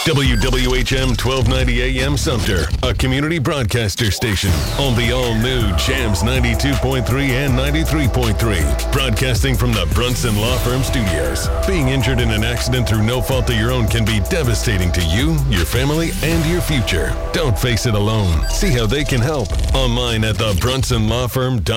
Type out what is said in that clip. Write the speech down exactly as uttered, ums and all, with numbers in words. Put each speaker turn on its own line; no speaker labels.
W W H M twelve ninety A M Sumter, a community broadcaster station on the all-new Jams ninety-two point three and ninety-three point three. Broadcasting from the Brunson Law Firm Studios. Being injured in an accident through no fault of your own can be devastating to you, your family, and your future. Don't face it alone. See how they can help online at the brunson law firm dot com.